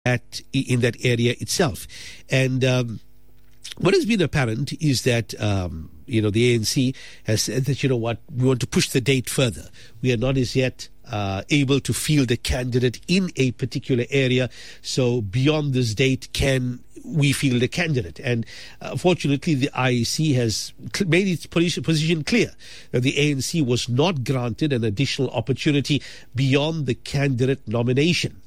in that area itself. And what has been apparent is that, the ANC has said that, we want to push the date further. We are not as yet able to field a candidate in a particular area. So beyond this date, can we field a candidate? And fortunately, the IEC has made its position clear that the ANC was not granted an additional opportunity beyond the candidate nomination.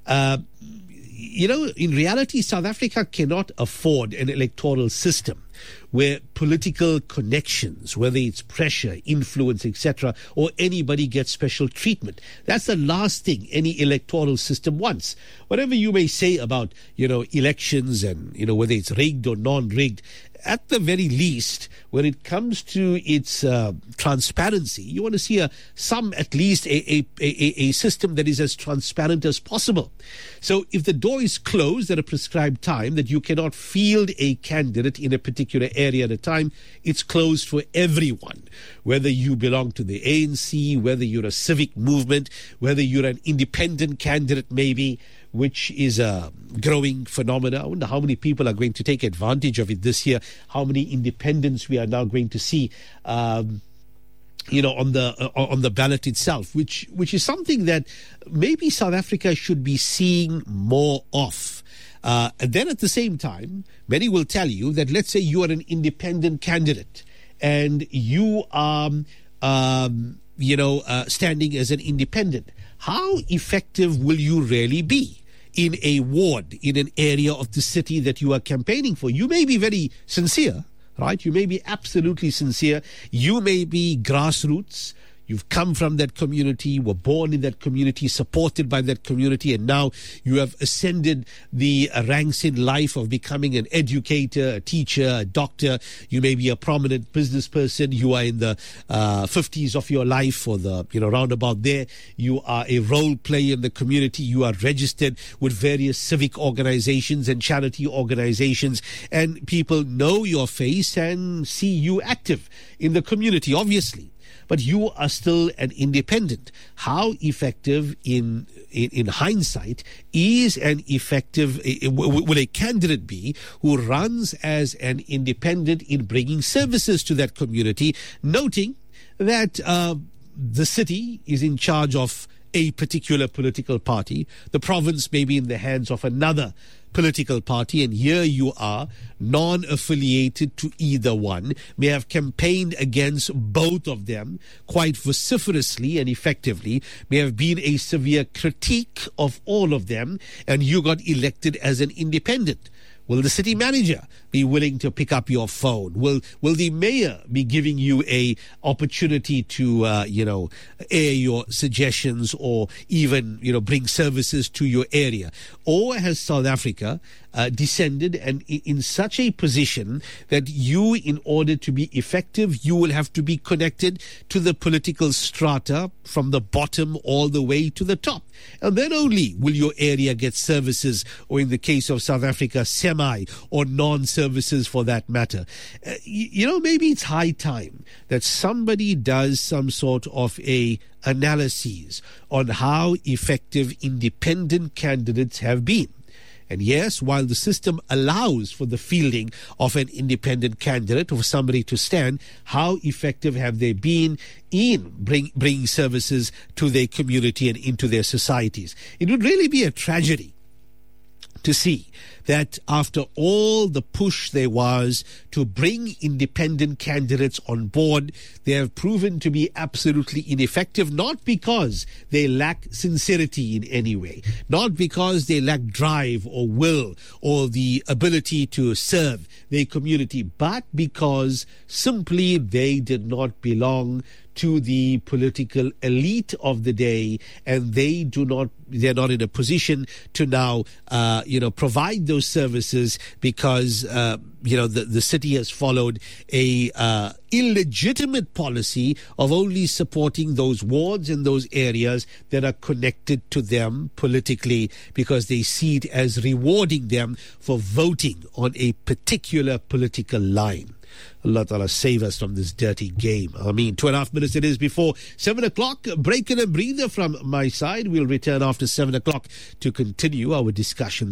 In reality, South Africa cannot afford an electoral system where political connections, whether it's pressure, influence, etc., or anybody gets special treatment. That's the last thing any electoral system wants. Whatever you may say about, elections and, whether it's rigged or non-rigged, at the very least, when it comes to its transparency, you want to see at least a system that is as transparent as possible. So if the door is closed at a prescribed time, that you cannot field a candidate in a particular area at a time, it's closed for everyone. Whether you belong to the ANC, whether you're a civic movement, whether you're an independent candidate maybe, which is a growing phenomenon. I wonder how many people are going to take advantage of it this year, how many independents we are now going to see on the ballot itself, which is something that maybe South Africa should be seeing more of. And then at the same time, many will tell you that, let's say you are an independent candidate and you are, standing as an independent. How effective will you really be in a ward, in an area of the city that you are campaigning for? You may be very sincere, right? You may be absolutely sincere. You may be grassroots. You've come from that community, were born in that community, supported by that community, and now you have ascended the ranks in life of becoming an educator, a teacher, a doctor. You may be a prominent business person. You are in the 50s of your life, or the, roundabout there. You are a role player in the community. You are registered with various civic organizations and charity organizations, and people know your face and see you active in the community, obviously. But you are still an independent. How effective in hindsight will a candidate be who runs as an independent in bringing services to that community, noting that the city is in charge of a particular political party, the province may be in the hands of another political party, and here you are, non-affiliated to either one, may have campaigned against both of them quite vociferously and effectively, may have been a severe critique of all of them, and you got elected as an independent. Will the city manager be willing to pick up your phone? Will the mayor be giving you a opportunity to air your suggestions, or even bring services to your area? Or has South Africa descended and in such a position that you, in order to be effective, you will have to be connected to the political strata from the bottom all the way to the top, and then only will your area get services, or in the case of South Africa, semi or non-services for that matter. Maybe it's high time that somebody does some sort of a analysis on how effective independent candidates have been. And yes, while the system allows for the fielding of an independent candidate, or for somebody to stand, how effective have they been in bringing services to their community and into their societies? It would really be a tragedy to see that after all the push there was to bring independent candidates on board, they have proven to be absolutely ineffective, not because they lack sincerity in any way, not because they lack drive or will or the ability to serve their community, but because simply they did not belong to the political elite of the day, and they're not in a position to now, provide those services because, the city has followed a illegitimate policy of only supporting those wards and those areas that are connected to them politically, because they see it as rewarding them for voting on a particular political line. Allah Ta'ala save us from this dirty game. I mean, 2.5 minutes it is before 7 o'clock. Break and a breather from my side. We'll return after 7 o'clock to continue our discussion.